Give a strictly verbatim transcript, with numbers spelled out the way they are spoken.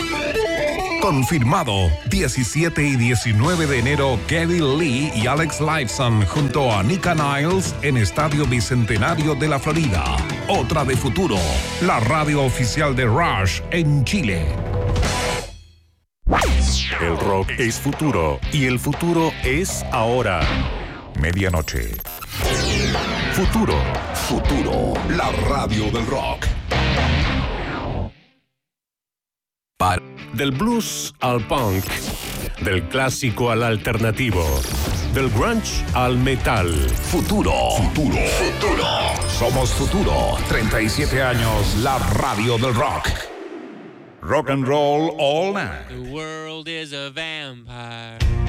Confirmado, diecisiete y diecinueve de enero, Kevin Lee y Alex Lifeson junto a Nika Niles en Estadio Bicentenario de la Florida. Otra de Futuro, la radio oficial de Rush en Chile. El rock es futuro y el futuro es ahora. Medianoche. Futuro. Futuro, la radio del rock. Para del blues al punk, del clásico al alternativo, del grunge al metal. Futuro, futuro, futuro. Somos Futuro. treinta y siete años, la radio del rock. Rock and roll all night. The world is a vampire.